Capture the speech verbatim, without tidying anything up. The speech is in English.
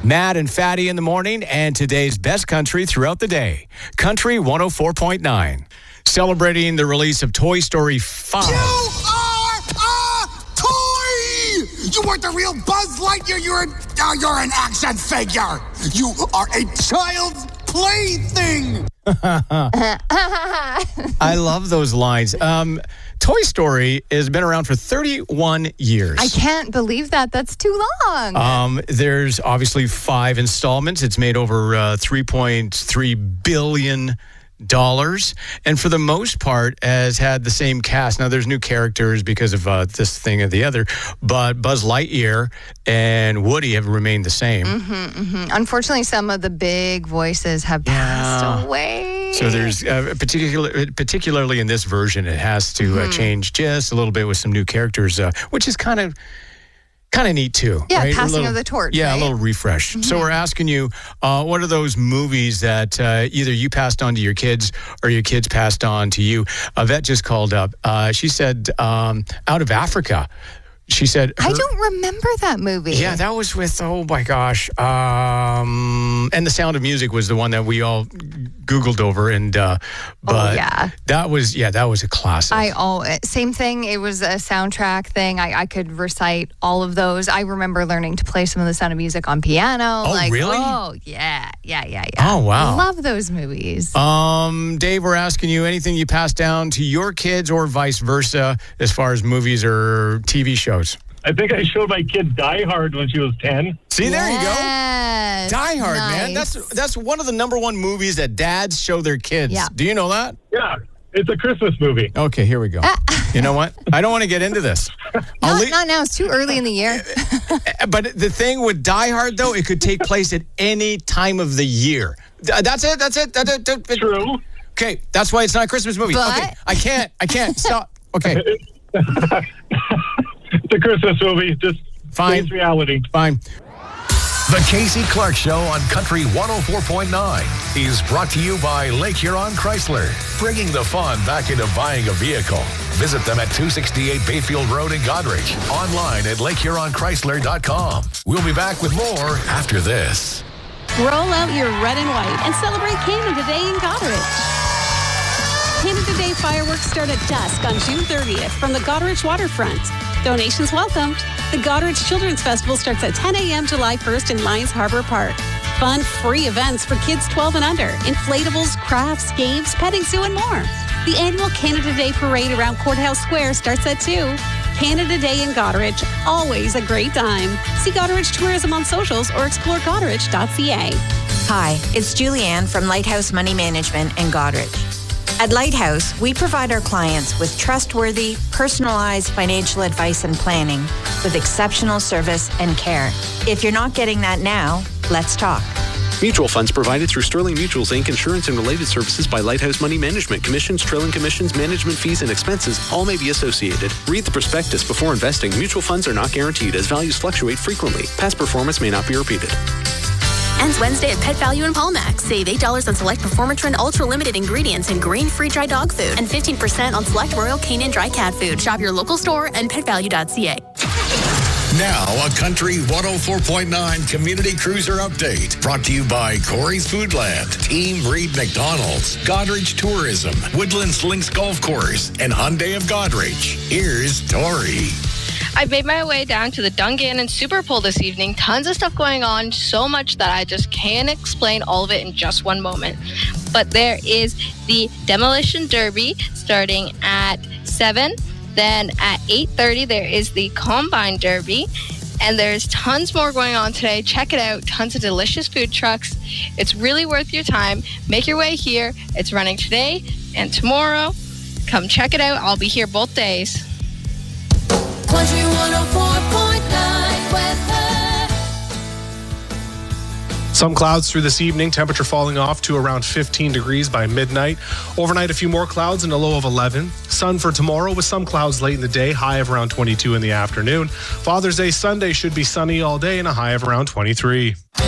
Matt and Fatty in the morning, and today's best country throughout the day. Country one oh four point nine. Celebrating the release of Toy Story five. You are a toy! You weren't the real Buzz Lightyear. You're, uh, you're an action figure. You are a child's plaything. I love those lines. Um, Toy Story has been around for thirty-one years. I can't believe that. That's too long. Um, there's obviously five installments. It's made over uh, three point three billion dollars, and for the most part has had the same cast. Now there's new characters because of uh, this thing or the other, but Buzz Lightyear and Woody have remained the same. Mm-hmm, mm-hmm. Unfortunately, some of the big voices have passed Yeah. away. So there's uh, particular, particularly in this version, it has to Mm-hmm. uh, change just a little bit with some new characters, uh, which is kind of kind of neat too. Yeah, right? A passing little- of the torch, Yeah, right? a little refresh. Mm-hmm. So we're asking you, uh, what are those movies that uh, either you passed on to your kids or your kids passed on to you? Yvette just called up. Uh, she said, um, Out of Africa. She said, I her- don't remember that movie. Yeah, that was with, oh my gosh. Um, and The Sound of Music was the one that we all Googled over. And, uh, but Oh, yeah. that was, yeah, that was a classic. I all same thing. It was a soundtrack thing. I, I could recite all of those. I remember learning to play some of the Sound of Music on piano. Oh, like, really? Oh, yeah, yeah, yeah, yeah. Oh, wow. Love those movies. Um, Dave, we're asking you anything you passed down to your kids or vice versa as far as movies or T V shows. I think I showed my kid Die Hard when she was ten. See, there you go. Yes. Die Hard, man. Nice. That's that's one of the number one movies that dads show their kids. Yeah. Do you know that? Yeah, it's a Christmas movie. Okay, here we go. You know what? I don't want to get into this. I'll Not, leave- not now. It's too early in the year. But the thing with Die Hard, though, it could take place at any time of the year. Th- That's it. That's it. That- that- that- True. Okay, that's why it's not a Christmas movie. But- Okay, I can't. I can't. Stop. Okay, It's a Christmas movie. Just Fine. face reality. fine. The Casey Clark Show on Country one oh four point nine is brought to you by Lake Huron Chrysler, bringing the fun back into buying a vehicle. Visit them at two sixty-eight Bayfield Road in Goderich, online at lake huron chrysler dot com. We'll be back with more after this. Roll out your red and white and celebrate Canada Day in Goderich. Canada Day fireworks start at dusk on June thirtieth from the Goderich waterfront. Donations welcomed. The Goderich Children's Festival starts at ten a.m. July first in Lions Harbor Park. Fun, free events for kids twelve and under. Inflatables, crafts, games, petting zoo, and more. The annual Canada Day Parade around Courthouse Square starts at two. Canada Day in Goderich, always a great time. See Goderich Tourism on socials or explore goderich dot c a. Hi, it's Julianne from Lighthouse Money Management in Goderich. At Lighthouse, we provide our clients with trustworthy, personalized financial advice and planning with exceptional service and care. If you're not getting that now, let's talk. Mutual funds provided through Sterling Mutuals, Incorporated. Insurance and related services by Lighthouse Money Management. Commissions, trailing commissions, management fees, and expenses all may be associated. Read the prospectus before investing. Mutual funds are not guaranteed as values fluctuate frequently. Past performance may not be repeated. Ends Wednesday at Pet Value in Palmax. Save eight dollars on select Performatrin Ultra Limited ingredients and grain-free dry dog food and fifteen percent on select Royal Canin dry cat food. Shop your local store and pet value dot c a. Now, a Country one oh four point nine Community Cruiser Update. Brought to you by Corey's Foodland, Team Reed McDonald's, Goderich Tourism, Woodlands Links Golf Course, and Hyundai of Goderich. Here's Tori. I've made my way down to the Dungannon Super Bowl this evening. Tons of stuff going on, so much that I just can't explain all of it in just one moment. But there is the Demolition Derby starting at seven. Then at eight thirty, there is the Combine Derby. And there's tons more going on today. Check it out. Tons of delicious food trucks. It's really worth your time. Make your way here. It's running today and tomorrow. Come check it out. I'll be here both days. Country one oh four point nine weather. Some clouds through this evening, temperature falling off to around fifteen degrees by midnight. Overnight, a few more clouds and a low of eleven. Sun for tomorrow with some clouds late in the day, high of around twenty-two in the afternoon. Father's Day Sunday should be sunny all day and a high of around twenty-three.